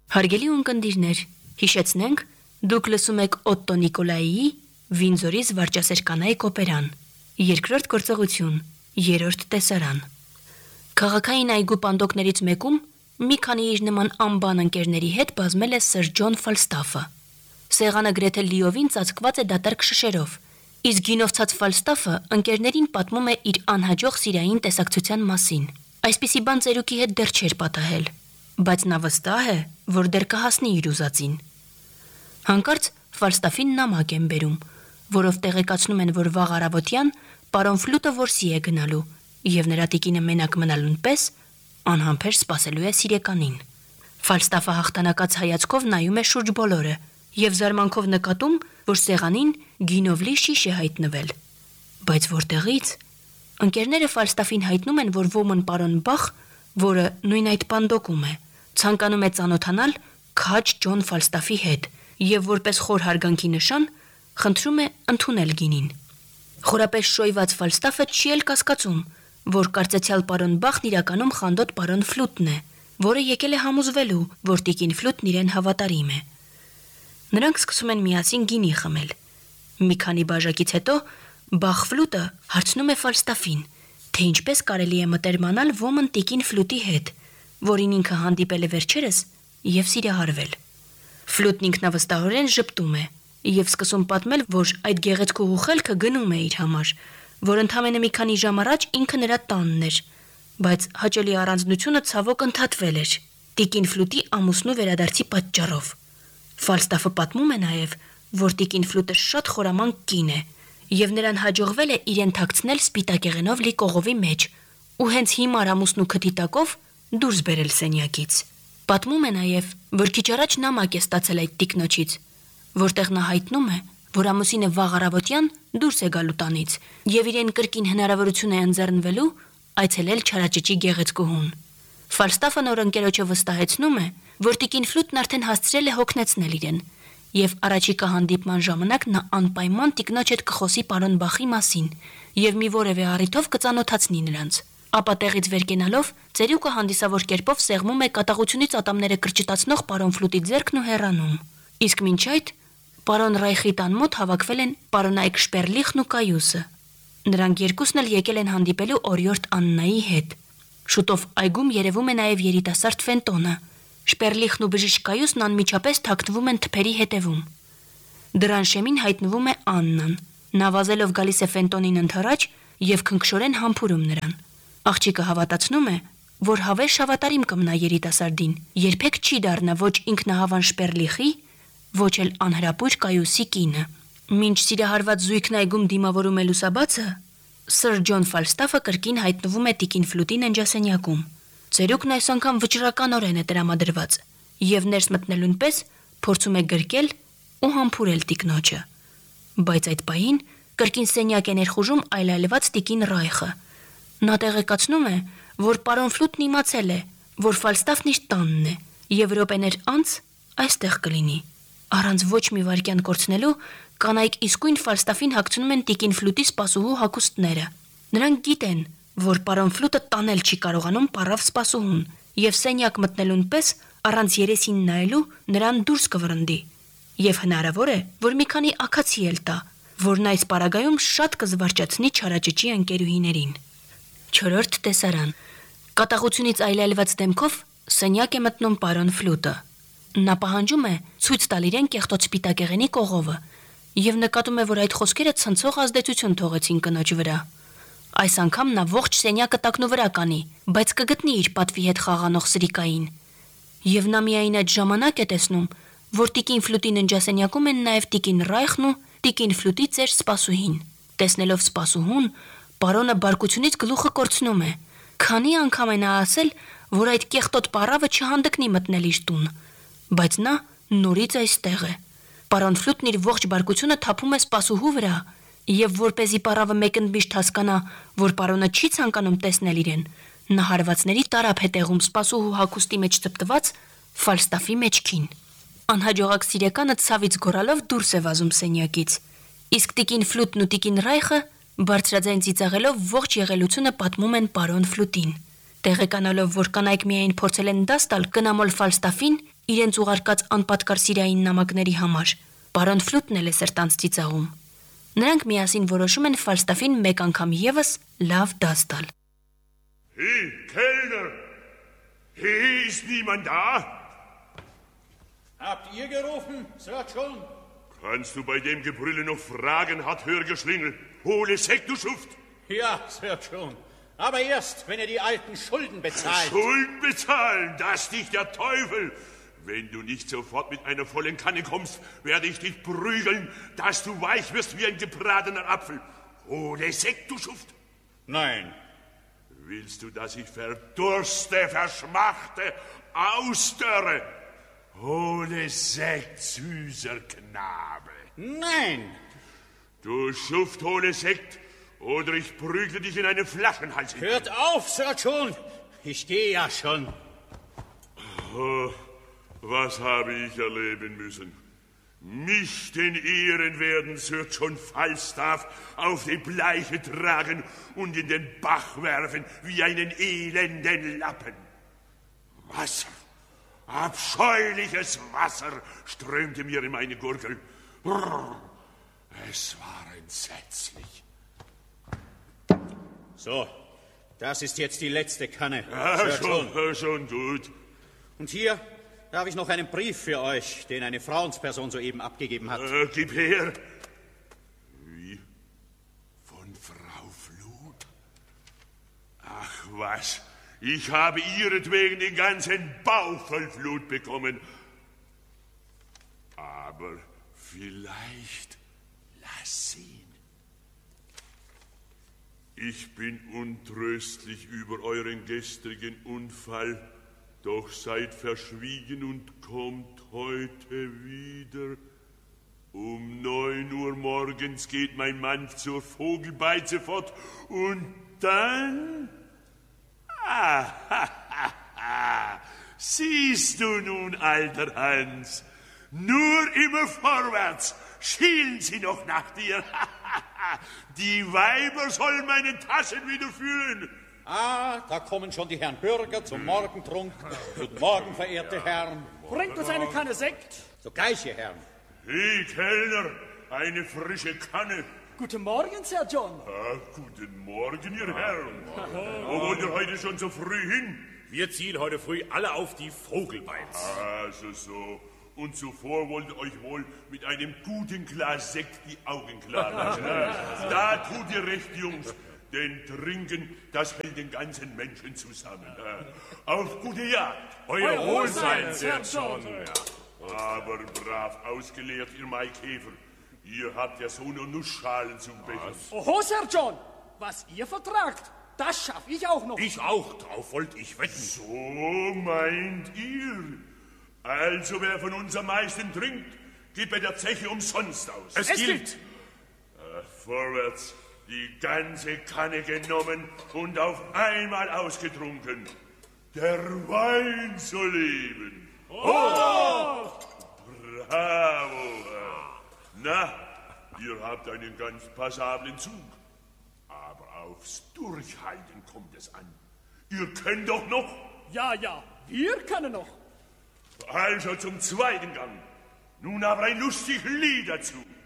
Հարգելի ունկնդիրներ, հիշեցնենք, դուք լսում եք Օտտո Նիկոլայիի Վինձորի զվարճասեր կանայք օպերան, երկրորդ գործողություն, երրորդ տեսարան։ Քաղաքային այգու պանդոկներից մեկում մի քանի իր նման անբան ընկերների հետ բազմել է Սր Ջոն Ֆալստաֆը։ Սեղանը գրեթե լիովին ծածկված է դատարկ շշերով, իսկ գինովցած Ֆալստաֆը ընկերներին պատմում է իր անհաջող սիրային տեսակցության մասին։ Այսպիսի բան ծերուկի հետ դեռ չէր պատահել, բայց նա վստահ է, որ դեռ կհասնի իր ուզածին։ Հանկարծ Ֆալստաֆին նամակ են բերում, որով տեղեկացնում են, որ վաղ առավոտյան պարոն Ֆլուտը որսի է գնալու, եւ նրա տիկինը մենակ մնալուն պես անհամբեր սպասելու է սիրեկանին։ Ֆալստաֆը հաղթանակած հայացքով նայում է շուրջ բոլորը եւ զարմանքով նկատում, որ սեղանին գինով լի շիշ է հայտնվել։ Բայց որտեղից։ Ընկերները Ֆալստաֆին հայտնում են, որ ոմն պարոն Բախ, որը նույն այդ պանդոկում է, ցանկանում է ծանոթանալ քաջ Ջոն Ֆալստաֆի հետ եւ որպես խոր հարգանքի նշան խնդրում է ընդունել գինին։ Խորապես շոյված Ֆալստաֆը չի էլ կասկածում, որ կարծեցյալ պարոն Բախն իրականում խանդոտ պարոն Ֆլուտն է, որը եկել է համոզվելու, որ տիկին Ֆլուտն իրեն հավատարիմ է։ Նրանք սկսում են միասին գինի խմել։ Մի քանի բաժակից հետո Բախ Ֆլուտը հարցնում է Ֆալստաֆին, թե ինչպես կարելի է մտերմանալ ոմն տիկին Ֆլուտի հետ, որին ինքը հանդիպել է վերջերս եւ սիրահարվել։ Ֆլուտն ինքնավստահորեն ժպտում է եւ սկսում պատմել, որ այդ գեղեցկուհու խելքը գնում է իր համար, որ ընդամենը մի քանի ժամ առաջ ինքը նրա տանն էր, բայց հաճելի առանձնությունը ցավոք ընդհատվել էր տիկին Ֆլուտի ամուսնու վերադարձի պատճառով։ Ֆալստաֆը պատմում է նաեւ, որ տիկին Ֆլուտը շատ խորամանկ կին է եւ նրան հաջողվել է իրեն թաքցնել սպիտակեղենով լի կողովի մեջ ու հենց հիմար ամուսնու քթի տակով դուրս բերել սենյակից։ Պատմում է նաեւ, որ քիչ առաջ նամակ է ստացել այդ տիկնոջից, որտեղ նա հայտնում է, որ ամուսինը վաղ առավոտյան դուրս է գալու տանից եւ իրեն կրկին հնարավորություն է ընձեռնվելու այցելել չարաճճի գեղեցկուհուն։ Ֆալստաֆը նոր ընկերոջը վստահեցնում է, որ տիկին Ֆլուտն արդեն հասցրել է հոգնեցնել իրեն եւ առաջիկա հանդիպման ժամանակ նա անպայման տիկնոջ հետ կխոսի պարոն Բախի մասին եւ մի որևէ առիթով կծանոթացնի նրանց։ Ապա տեղից վեր կենալով ծերուկը հանդիսավոր կերպով սեղմում է կատաղությունից ատամները կրճտացնող պարոն Ֆլուտի ձեռքն ու հեռանում։ Իսկ մինչ այդ պարոն Ռայխի տան մոտ հավաքվել են պարոնայք Շպերլիխն ու Կայուսը։ Նրանք երկուսն էլ եկել են հանդիպելու օրիորդ Աննայի հետ։ Շուտով այգում երևում է նաեւ երիտասարդ Ֆենտոնը։ Շպերլիխն ու բժիշկ Կայուսն անմիջապես թաքնվում են թփերի հետևում։ Դրան շեմին հայտնվում է Աննան։ Նա վազելով գալիս է Ֆենտոնին ընդառաջ եւ քնքշորեն համբուրում նրան։ Աղջիկը հավատացնում է, որ հավերժ հավատարիմ կմնա երիտասարդին, երբեք չի դառնա ոչ ինքնահավան Շպերլիխի, ոչ էլ անհրապույր Կայուսի կինը։ Մինչ սիրահարված զույգն այգում դիմավորում է լուսաբացը, Սր Ջոն Ֆալստաֆը կրկին հայտնվում է տիկին Ֆլուտի ննջասենյակում։ Ծերուկն այս անգամ վճռականորեն է տրամադրված եւ ներս մտնելուն պես փորձում է գրկել ու համբուրել տիկնոջը։ Բայց այդ պահին կրկին սենյակ է ներխուժում այլայլված տիկին Ռայխը։ Նա տեղեկացնում է, որ պարոն Ֆլուտն իմացել է, որ Ֆալստաֆն իր տանն է եւ րոպեներ անց այստեղ կլինի։ Առանց ոչ մի վայրկյան կորցնելու կանայք իսկույն Ֆալստաֆին հագցնում են տիկին Ֆլուտի սպասուհու հագուստները։ Նրանք գիտեն, որ պարոն Ֆլուտը տանել չի կարողանում պարավ սպասուհուն եւ սենյակ մտնելուն պես առանց երեսին նայելու նրան դուրս կվրընդի։ Եվ հնարավոր է, որ մի քանի ակացի էլ տա, որն այս պարագայում շատ կզվարճացնի չարաճճի ընկերուհիներին։ Չորրորդ տեսարան։ Կատաղությունից այլայլված դեմքով սենյակ է մտնում պարոն Ֆլուտը։ Նա պահանջում է ցույց տալ իրեն կեղտոտ սպիտակեղենի կողովը եւ նկատում է, որ այդ խոսքերը ցնցող ազդեցություն թողեցին կնոջ վրա։ Այս անգամ նա ողջ սենյակը տակնու վրա կանի, բայց կգտնի իր պատվի հետ խաղանող սրիկային։ Եվ նա միայն այդ ժամանակ է տեսնում, որ տիկին Ֆլուտի ննջասենյակում են նաեւ տիկին Ռայխն ու տիկին Ֆլուտի ծեր սպասուհին։ Տեսնելով սպասուհուն, պարոնը բարկությունից գլուխը կորցնում է։ Քանի անգամ է նա ասել, որ այդ կեղտոտ պարավը չհանդգնի մտնել իր տուն, բայց նա նորից այստեղ է։ Պարոն Ֆլուտն իր ողջ բարկությունը թափում է սպասուհու վրա, եւ որպեսզի պարավը մեկընդմիշտ հասկանա, որ պարոնը չի ցանկանում տեսնել իրեն, նա հարվածների տարափ է տեղում սպասուհու հագուստի մեջ թպտված Ֆալստաֆի մեջքին։ Անհաջողակ սիրեկանը ցավից գոռալով դուրս է վազում սենյակից, իսկ տիկին Ֆլուտն ու տիկին Ռայխը բարձրաձայն ծիծաղելով ողջ եղելությունը պատմում են պարոն Ֆլուտին։ Տեղեկանալով, որ կանայք միայն փորձել են դաս տալ կնամոլ Ֆալստաֆին իրենց ուղարկած անպատկար սիրային նամակների համար։ Պարոն Ֆլուտն էլ է սրտանց ծիծաղում։ Նրանք միասին որոշում են Ֆալստաֆին մեկ անգամ եւս լավ դաս տալ։ Hey, Kellner! Hey, ist niemand da? Habt ihr gerufen, Sir John? Kannst du bei dem Gebrülle noch fragen, hat Hörgeschlingel? Hole Sekt, du Schuft! Ja, Sir John. Aber erst, wenn ihr die alten Schulden bezahlt. Schulden bezahlen, das dich der Teufel! Wenn du nicht sofort mit einer vollen Kanne kommst, werde ich dich prügeln, dass du weich wirst wie ein gebratener Apfel. Hole Sekt, du Schuft! Nein. Willst du, dass ich verdurste, verschmachte, ausdörre? Hole Sekt, süßer Knabe. Nein. Du Schuft, hole Sekt, oder ich prügle dich in einen Flaschenhals. Hört auf, Sir John. Ich gehe ja schon. Oh, was habe ich erleben müssen? Mich, den ehrenwerten Sir John Falstaff, auf die Bleiche tragen und in den Bach werfen wie einen elenden Lappen. Wasser, abscheuliches Wasser strömte mir in meine Gurgel. Es war entsetzlich. So, das ist jetzt die letzte Kanne. Schon gut. Und hier habe ich noch einen Brief für euch, den eine Frauensperson soeben abgegeben hat. Gib her. Wie? Von Frau Flut? Ach was, ich habe ihretwegen den ganzen Bauch voll Flut bekommen. Aber vielleicht lass ihn. Ich bin untröstlich über euren gestrigen Unfall. Doch seid verschwiegen und kommt heute wieder. Um 9 Uhr morgens geht mein Mann zur Vogelbeize fort und dann... Siehst du nun, alter Hans, nur immer vorwärts, schielen sie noch nach dir. Die Weiber sollen meine Taschen wieder füllen. Ah, da kommen schon die Herren Bürger zum Morgentrunk. Guten Morgen, verehrte Herren. Bringt uns eine Kanne Sekt. Sogleich, ihr Herren. Hey, Kellner, eine frische Kanne. Guten Morgen, Sir John. Guten Morgen, ihr Herren. Wo wollt ihr heute schon so früh hin? Wir ziehen heute früh alle auf die Vogelbeiz. Also so. Und zuvor wollt ihr euch wohl mit einem guten Glas Sekt die Augen klar lassen. Da tut ihr recht, Jungs. Denn Trinken, das hält den ganzen Menschen zusammen. Auf gute Jagd. Euer Wohlsein, Sir John. Aber brav ausgeleert, ihr Maikäfer. Ihr habt ja so nur Nussschalen zum Becher. Oho, Sir John, was ihr vertragt, das schaff ich auch noch. Ich auch, drauf wollte ich wetten. So meint ihr? Also wer von uns am meisten trinkt, gibt bei der Zeche umsonst aus. Es gilt. Vorwärts. Die ganze Kanne genommen und auf einmal ausgetrunken. Der Wein soll leben. Oh! Bravo. Na, ihr habt einen ganz passablen Zug. Aber aufs Durchhalten kommt es an. Ihr könnt doch noch. Ja, wir können noch. Also zum zweiten Gang. Nun aber ein lustig Lied dazu.